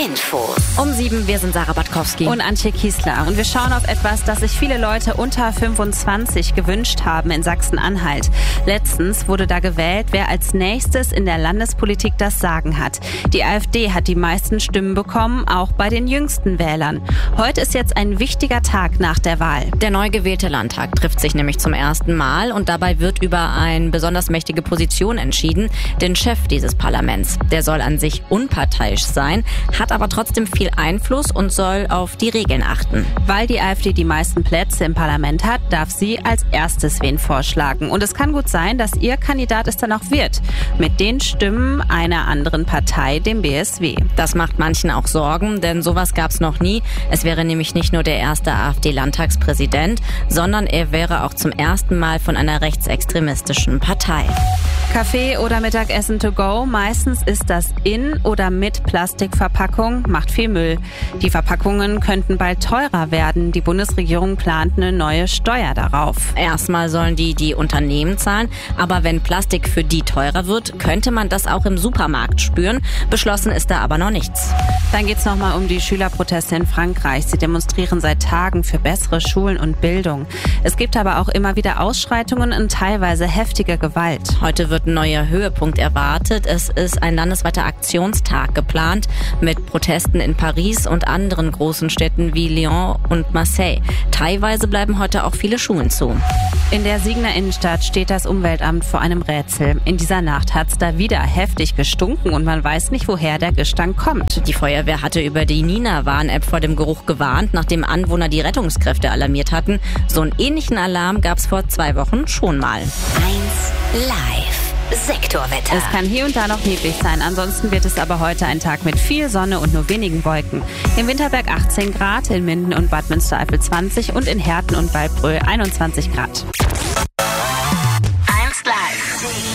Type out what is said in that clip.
Info. Um 7, wir sind Sarah Batkowski und Antje Kiesler. Und wir schauen auf etwas, das sich viele Leute unter 25 gewünscht haben in Sachsen-Anhalt. Letztens wurde da gewählt, wer als nächstes in der Landespolitik das Sagen hat. Die AfD hat die meisten Stimmen bekommen, auch bei den jüngsten Wählern. Heute ist jetzt ein wichtiger Tag nach der Wahl. Der neu gewählte Landtag trifft sich nämlich zum ersten Mal und dabei wird über eine besonders mächtige Position entschieden, den Chef dieses Parlaments. Der soll an sich unparteiisch sein, hat aber trotzdem viel Einfluss und soll auf die Regeln achten. Weil die AfD die meisten Plätze im Parlament hat, darf sie als erstes wen vorschlagen. Und es kann gut sein, dass ihr Kandidat es dann auch wird. Mit den Stimmen einer anderen Partei, dem BSW. Das macht manchen auch Sorgen, denn sowas gab's noch nie. Es wäre nämlich nicht nur der erste AfD-Landtagspräsident, sondern er wäre auch zum ersten Mal von einer rechtsextremistischen Partei. Kaffee oder Mittagessen to go, meistens ist das in oder mit Plastikverpackung, macht viel Müll. Die Verpackungen könnten bald teurer werden. Die Bundesregierung plant eine neue Steuer darauf. Erstmal sollen die Unternehmen zahlen, aber wenn Plastik für die teurer wird, könnte man das auch im Supermarkt spüren. Beschlossen ist da aber noch nichts. Dann geht's nochmal um die Schülerproteste in Frankreich. Sie demonstrieren seit Tagen für bessere Schulen und Bildung. Es gibt aber auch immer wieder Ausschreitungen und teilweise heftige Gewalt. Heute wird ein neuer Höhepunkt erwartet. Es ist ein landesweiter Aktionstag geplant mit Protesten in Paris und anderen großen Städten wie Lyon und Marseille. Teilweise bleiben heute auch viele Schulen zu. In der Siegner Innenstadt steht das Umweltamt vor einem Rätsel. In dieser Nacht hat's da wieder heftig gestunken und man weiß nicht, woher der Gestank kommt. Die Feuerwehr hatte über die Nina-Warn-App vor dem Geruch gewarnt, nachdem Anwohner die Rettungskräfte alarmiert hatten. So einen ähnlichen Alarm gab's vor 2 Wochen schon mal. 1 Live. Sektorwetter. Es kann hier und da noch neblig sein, ansonsten wird es aber heute ein Tag mit viel Sonne und nur wenigen Wolken. Im Winterberg 18 Grad, in Minden und Bad Münstereifel 20 und in Herten und Waldbröl 21 Grad.